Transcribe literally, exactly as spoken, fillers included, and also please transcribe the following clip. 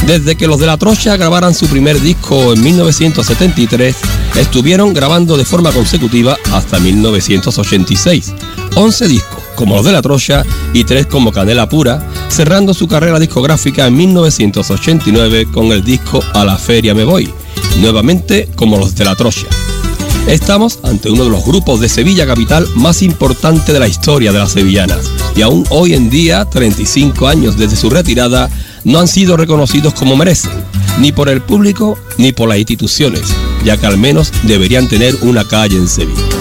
Desde que los de La Trocha grabaran su primer disco en mil novecientos setenta y tres, estuvieron grabando de forma consecutiva hasta mil novecientos ochenta y seis. once discos, como los de La Trocha, y tres como Canela Pura, cerrando su carrera discográfica en mil novecientos ochenta y nueve con el disco A la Feria Me Voy, nuevamente como los de La Trocha. Estamos ante uno de los grupos de Sevilla capital más importante de la historia de las sevillanas, y aún hoy en día, treinta y cinco años desde su retirada, no han sido reconocidos como merecen, ni por el público ni por las instituciones, ya que al menos deberían tener una calle en Sevilla.